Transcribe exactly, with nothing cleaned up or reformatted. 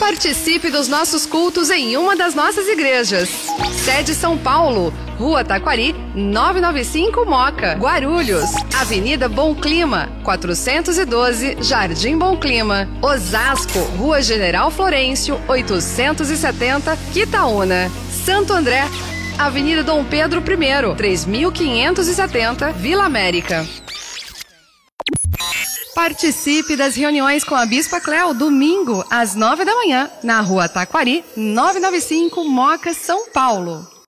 Participe dos nossos cultos em uma das nossas igrejas. Sede São Paulo, Rua Taquari, novecentos e noventa e cinco Moca. Guarulhos, Avenida Bom Clima, quatrocentos e doze, Jardim Bom Clima. Osasco, Rua General Florencio, oitocentos e setenta, Quitaúna. Santo André, Avenida Dom Pedro I, três mil quinhentos e setenta, Vila América. Participe das reuniões com a Bispa Cléo, domingo, às nove da manhã, na Rua Taquari, novecentos e noventa e cinco, Moca, São Paulo.